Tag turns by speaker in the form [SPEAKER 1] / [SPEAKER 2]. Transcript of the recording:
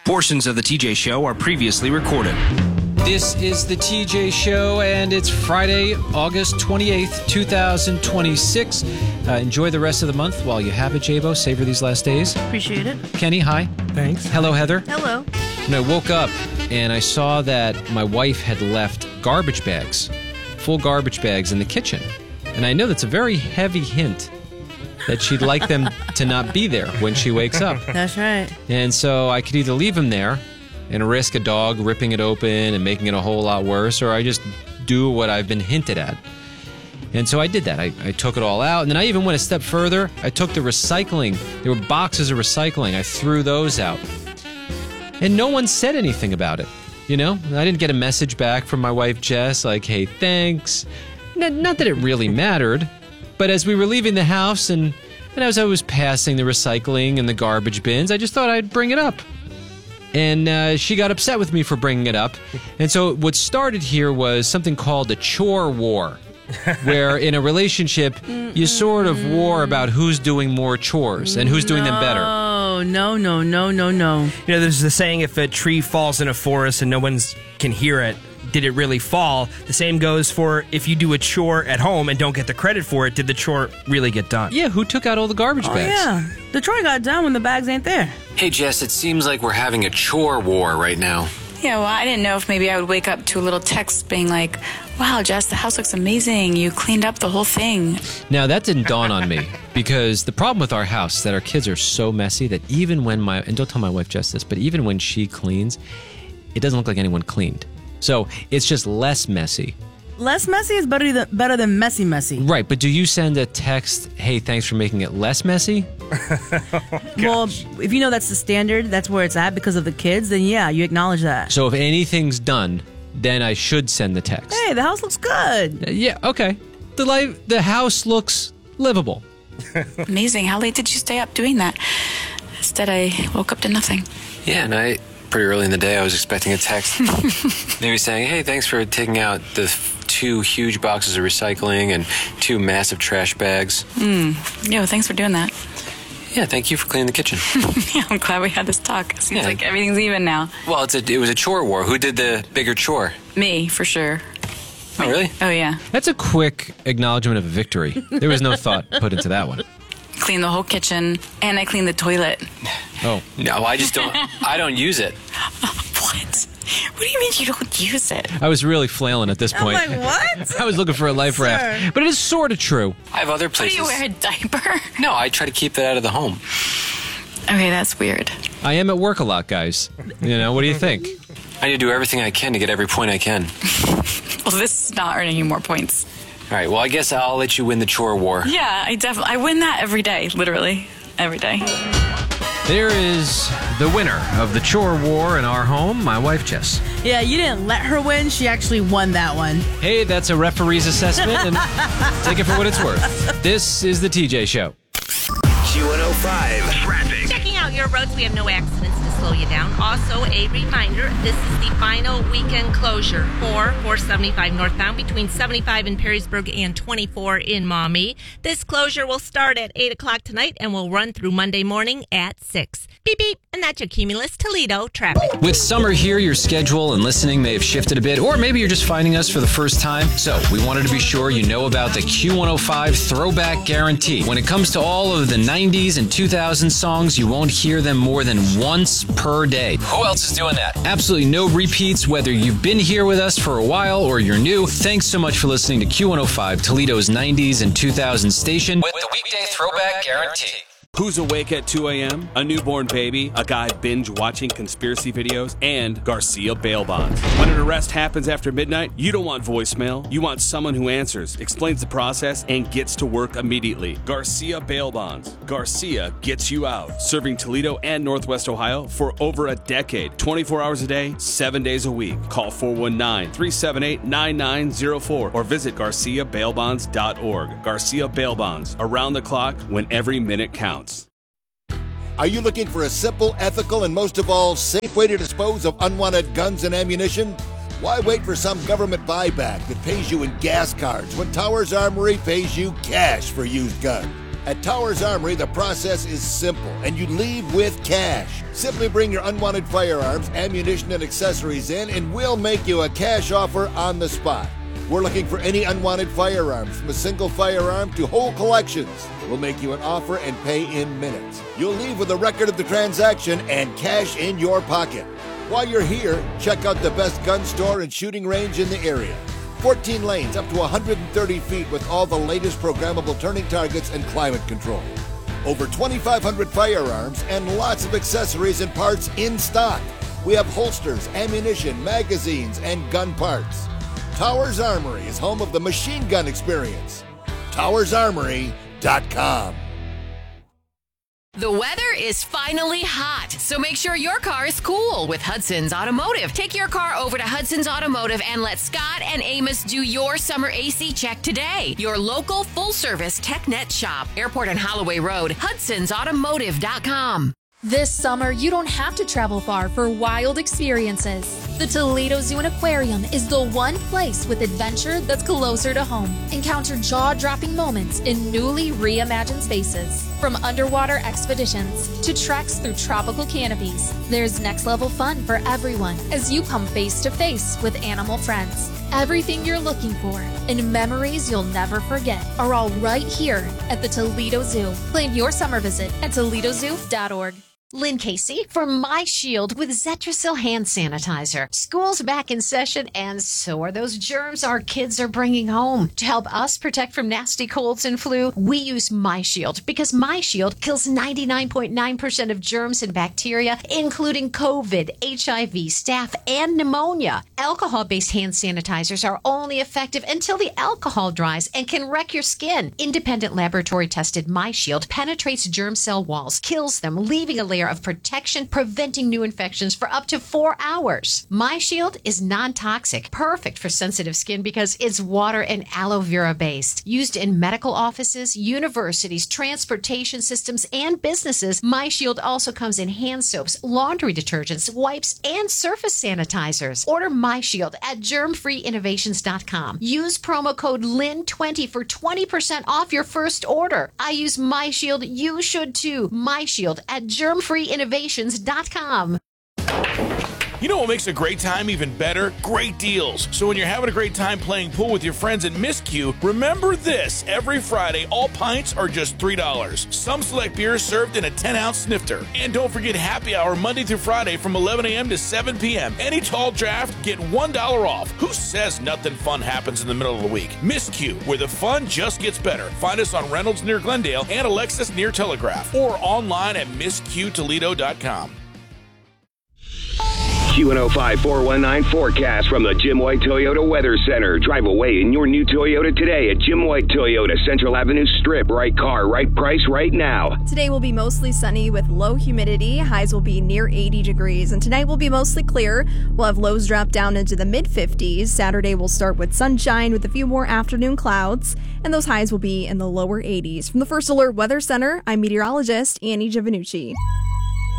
[SPEAKER 1] Portions of the TJ Show are previously recorded.
[SPEAKER 2] This is the TJ Show, and it's Friday, August 28th, 2026. Enjoy the rest of the month while you have it, Jabo. Savor these last days.
[SPEAKER 3] Appreciate it.
[SPEAKER 2] Kenny, hi.
[SPEAKER 4] Thanks.
[SPEAKER 2] Hello, Heather.
[SPEAKER 3] Hello.
[SPEAKER 2] And I woke up, and I saw that my wife had left garbage bags, full garbage bags in the kitchen. And I know that's a very heavy hint that she'd like them to not be there when she wakes up.
[SPEAKER 3] That's right.
[SPEAKER 2] And so I could either leave them there and risk a dog ripping it open and making it a whole lot worse, or I just do what I've been hinted at. And so I did that. I took it all out, and then I even went a step further. I took the recycling. There were boxes of recycling. I threw those out. And no one said anything about it. You know, I didn't get a message back from my wife, Jess, like, hey, thanks. Not that it really mattered, but as we were leaving the house and as I was passing the recycling and the garbage bins, I just thought I'd bring it up. And she got upset with me for bringing it up. And so what started here was something called a chore war, where in a relationship, you sort of war about who's doing more chores and who's doing them better.
[SPEAKER 3] No.
[SPEAKER 4] You know, there's the saying, if a tree falls in a forest and no one can hear it, did it really fall? The same goes for if you do a chore at home and don't get the credit for it, did the chore really get done?
[SPEAKER 2] Yeah, who took out all the garbage bags?
[SPEAKER 3] Yeah. The chore got done when the bags ain't there.
[SPEAKER 1] Hey, Jess, it seems like we're having a chore war right now.
[SPEAKER 5] Yeah, well, I didn't know if maybe I would wake up to a little text being like, wow, Jess, the house looks amazing. You cleaned up the whole thing.
[SPEAKER 2] Now, that didn't dawn on me, because the problem with our house is that our kids are so messy that even when and don't tell my wife Jess this, but even when she cleans, it doesn't look like anyone cleaned. So it's just less messy.
[SPEAKER 3] Less messy is better than messy.
[SPEAKER 2] Right, but do you send a text, hey, thanks for making it less messy?
[SPEAKER 3] Well, if you know that's the standard, that's where it's at because of the kids, then yeah, you acknowledge that.
[SPEAKER 2] So if anything's done, then I should send the text.
[SPEAKER 3] Hey, the house looks good.
[SPEAKER 2] Yeah, okay. The house looks livable.
[SPEAKER 5] Amazing. How late did you stay up doing that? Instead, I woke up to nothing.
[SPEAKER 1] Yeah, and pretty early in the day, I was expecting a text. Maybe saying, hey, thanks for taking out the 2 huge boxes of recycling and 2 massive trash bags.
[SPEAKER 5] Yeah, thanks for doing that.
[SPEAKER 1] Yeah, thank you for cleaning the kitchen.
[SPEAKER 5] Yeah, I'm glad we had this talk. It seems like everything's even now.
[SPEAKER 1] Well, it was a chore war. Who did the bigger chore?
[SPEAKER 5] Me, for sure.
[SPEAKER 1] Oh, really?
[SPEAKER 5] Oh, yeah.
[SPEAKER 2] That's a quick acknowledgement of a victory. There was no thought put into that one.
[SPEAKER 5] Clean the whole kitchen, and I cleaned the toilet.
[SPEAKER 2] Oh.
[SPEAKER 1] No, I just don't. I don't use it.
[SPEAKER 5] What? What do you mean you don't use it?
[SPEAKER 2] I was really flailing at this point.
[SPEAKER 3] I'm like, what?
[SPEAKER 2] I was looking for a life raft. But it is sort of true.
[SPEAKER 1] I have other
[SPEAKER 5] What,
[SPEAKER 1] places.
[SPEAKER 5] do you wear a diaper?
[SPEAKER 1] No, I try to keep it out of the home.
[SPEAKER 5] Okay, that's weird.
[SPEAKER 2] I am at work a lot, guys. You know, what do you think?
[SPEAKER 1] I need to do everything I can to get every point I can.
[SPEAKER 5] Well, this is not earning you more points.
[SPEAKER 1] All right, well, I guess I'll let you win the chore war.
[SPEAKER 5] Yeah, I win that every day, literally. Every day.
[SPEAKER 2] There is the winner of the chore war in our home, my wife, Jess.
[SPEAKER 3] Yeah, you didn't let her win. She actually won that one.
[SPEAKER 2] Hey, that's a referee's assessment, and take it for what it's worth. This is the TJ Show.
[SPEAKER 6] Q105 traffic.
[SPEAKER 7] Checking out your roads, we have no accidents to slow you down. Also, a reminder, this is the final weekend closure for 475 northbound between 75 in Perrysburg and 24 in Maumee. This closure will start at 8 o'clock tonight and will run through Monday morning at 6. Beep, beep. And that's your Cumulus Toledo traffic.
[SPEAKER 2] With summer here, your schedule and listening may have shifted a bit, or maybe you're just finding us for the first time. So we wanted to be sure you know about the Q105 Throwback Guarantee. When it comes to all of the 90s and 2000s songs, you won't hear them more than once per day. Who else is doing that? Absolutely no repeats, whether you've been here with us for a while or you're new. Thanks so much for listening to Q105, Toledo's 90s and 2000s station with the weekday Throwback Guarantee.
[SPEAKER 8] Who's awake at 2 a.m.? A newborn baby, a guy binge-watching conspiracy videos, and Garcia bail bonds. When an arrest happens after midnight, you don't want voicemail. You want someone who answers, explains the process, and gets to work immediately. Garcia bail bonds. Garcia gets you out. Serving Toledo and Northwest Ohio for over a decade. 24 hours a day, 7 days a week. Call 419-378-9904 or visit GarciaBailBonds.org. Garcia Bail Bonds. Around the clock when every minute counts.
[SPEAKER 9] Are you looking for a simple, ethical, and most of all, safe way to dispose of unwanted guns and ammunition? Why wait for some government buyback that pays you in gas cards when Towers Armory pays you cash for used guns? At Towers Armory, the process is simple, and you leave with cash. Simply bring your unwanted firearms, ammunition, and accessories in, and we'll make you a cash offer on the spot. We're looking for any unwanted firearms, from a single firearm to whole collections. We'll make you an offer and pay in minutes. You'll leave with a record of the transaction and cash in your pocket. While you're here, check out the best gun store and shooting range in the area. 14 lanes up to 130 feet with all the latest programmable turning targets and climate control. Over 2,500 firearms and lots of accessories and parts in stock. We have holsters, ammunition, magazines, and gun parts. Towers Armory is home of the machine gun experience. TowersArmory.com.
[SPEAKER 10] The weather is finally hot, so make sure your car is cool with Hudson's Automotive. Take your car over to Hudson's Automotive and let Scott and Amos do your summer AC check today. Your local full-service TechNet shop. Airport and Holloway Road, Hudson'sAutomotive.com.
[SPEAKER 11] This summer, you don't have to travel far for wild experiences. The Toledo Zoo and Aquarium is the one place with adventure that's closer to home. Encounter jaw-dropping moments in newly reimagined spaces. From underwater expeditions to treks through tropical canopies, there's next-level fun for everyone as you come face-to-face with animal friends. Everything you're looking for and memories you'll never forget are all right here at the Toledo Zoo. Plan your summer visit at ToledoZoo.org.
[SPEAKER 12] Lynn Casey for My Shield with Zetrasil hand sanitizer. School's back in session, and so are those germs our kids are bringing home. To help us protect from nasty colds and flu, we use My Shield because My Shield kills 99.9% of germs and bacteria, including COVID, HIV, staph, and pneumonia. Alcohol-based hand sanitizers are only effective until the alcohol dries and can wreck your skin. Independent laboratory-tested My Shield penetrates germ cell walls, kills them, leaving a layer of protection, preventing new infections for up to 4 hours. My Shield is non-toxic, perfect for sensitive skin because it's water and aloe vera based. Used in medical offices, universities, transportation systems, and businesses, My Shield also comes in hand soaps, laundry detergents, wipes, and surface sanitizers. Order My Shield at germfreeinnovations.com. Use promo code LYN20 for 20% off your first order. I use My Shield. You should too. My Shield at germfreeinnovations.com.
[SPEAKER 13] You know what makes a great time even better? Great deals. So when you're having a great time playing pool with your friends at Miscue, remember this. Every Friday, all pints are just $3. Some select beers served in a 10-ounce snifter. And don't forget happy hour Monday through Friday from 11 a.m. to 7 p.m. Any tall draft, get $1 off. Who says nothing fun happens in the middle of the week? Miscue, where the fun just gets better. Find us on Reynolds near Glendale and Alexis near Telegraph, or online at MiscueToledo.com.
[SPEAKER 6] Q105 419 forecast from the Jim White Toyota Weather Center. Drive away in your new Toyota today at Jim White Toyota, Central Avenue Strip. Right car, right price, right now.
[SPEAKER 14] Today will be mostly sunny with low humidity. Highs will be near 80 degrees. And tonight will be mostly clear. We'll have lows drop down into the mid-50s. Saturday will start with sunshine with a few more afternoon clouds. And those highs will be in the lower 80s. From the First Alert Weather Center, I'm meteorologist Annie Giovannucci.